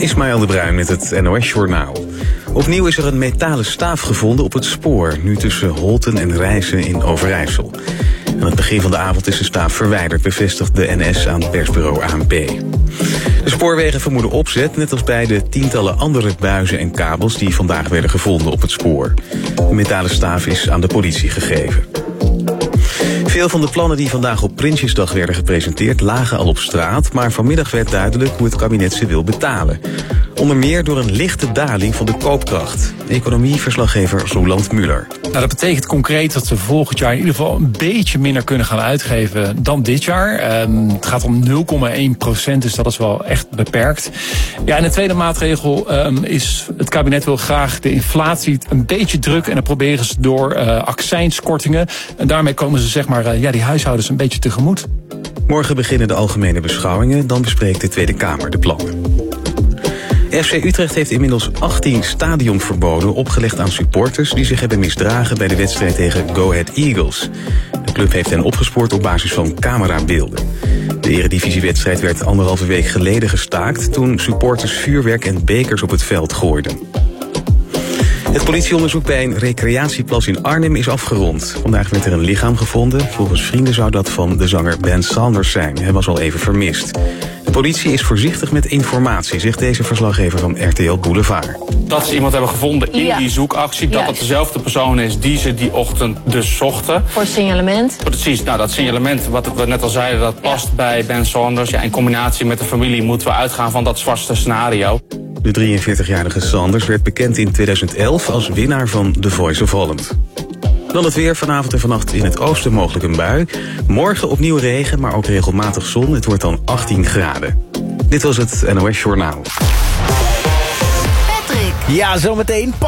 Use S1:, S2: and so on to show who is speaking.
S1: Ismaël de Bruin met het NOS Journaal. Opnieuw is er een metalen staaf gevonden op het spoor, nu tussen Holten en Rijssen in Overijssel. Aan het begin van de avond is de staaf verwijderd, bevestigt de NS aan persbureau ANP. De spoorwegen vermoeden opzet, net als bij de tientallen andere buizen en kabels die vandaag werden gevonden op het spoor. De metalen staaf is aan de politie gegeven. Veel van de plannen die vandaag op Prinsjesdag werden gepresenteerd lagen al op straat, maar vanmiddag werd duidelijk hoe het kabinet ze wil betalen. Onder meer door een lichte daling van de koopkracht. Economieverslaggever Roland Muller.
S2: Nou, dat betekent concreet dat we volgend jaar in ieder geval een beetje minder kunnen gaan uitgeven dan dit jaar. Het gaat om 0,1%, dus dat is wel echt beperkt. Ja, en de tweede maatregel is, het kabinet wil graag de inflatie een beetje drukken. En dat proberen ze door accijnskortingen. En daarmee komen ze zeg maar die huishoudens een beetje tegemoet.
S1: Morgen beginnen de algemene beschouwingen, dan bespreekt de Tweede Kamer de plannen. FC Utrecht heeft inmiddels 18 stadionverboden opgelegd aan supporters die zich hebben misdragen bij de wedstrijd tegen Go Ahead Eagles. De club heeft hen opgespoord op basis van camerabeelden. De eredivisiewedstrijd werd 1,5 week geleden gestaakt toen supporters vuurwerk en bekers op het veld gooiden. Het politieonderzoek bij een recreatieplas in Arnhem is afgerond. Vandaag werd er een lichaam gevonden. Volgens vrienden zou dat van de zanger Ben Sanders zijn. Hij was al even vermist. De politie is voorzichtig met informatie, zegt deze verslaggever van RTL Boulevard.
S3: Dat ze iemand hebben gevonden in die zoekactie, dat het dezelfde persoon is die ze die ochtend dus zochten.
S4: Voor signalement?
S3: Precies, nou dat signalement, wat we net al zeiden, dat past bij Ben Sanders. Ja, in combinatie met de familie moeten we uitgaan van dat zwartste scenario.
S1: De 43-jarige Sanders werd bekend in 2011 als winnaar van The Voice of Holland. Dan het weer, vanavond en vannacht in het oosten mogelijk een bui. Morgen opnieuw regen, maar ook regelmatig zon. Het wordt dan 18 graden. Dit was het NOS Journaal.
S5: Patrick. Ja, zometeen.